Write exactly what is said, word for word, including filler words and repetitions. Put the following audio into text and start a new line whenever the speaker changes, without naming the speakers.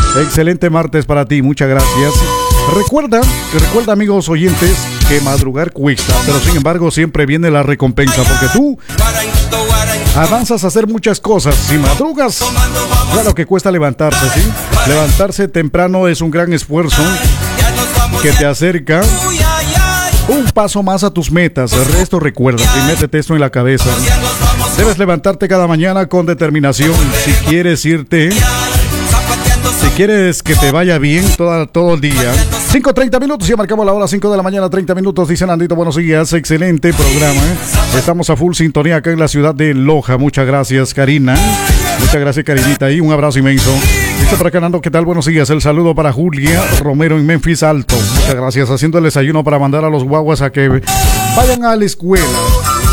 Excelente martes para ti, muchas gracias. Recuerda, recuerda amigos oyentes, que madrugar cuesta, pero sin embargo siempre viene la recompensa, porque tú avanzas a hacer muchas cosas. Si madrugas, claro que cuesta levantarse, ¿sí? Levantarse temprano es un gran esfuerzo que te acerca un paso más a tus metas. El resto recuerda y métete esto en la cabeza. Debes levantarte cada mañana con determinación. Si quieres irte, si quieres que te vaya bien todo, todo el día. cinco treinta minutos, ya marcamos la hora, cinco de la mañana, treinta minutos. Dice Nandito, buenos días, excelente programa, ¿eh? Estamos a full sintonía acá en la ciudad de Loja. Muchas gracias, Karina. Muchas gracias, Karinita, y un abrazo inmenso. Dice para acá, Nando, ¿qué tal? Buenos días. El saludo para Julia Romero en Memphis Alto. Muchas gracias. Haciendo el desayuno para mandar a los guaguas a que vayan a la escuela.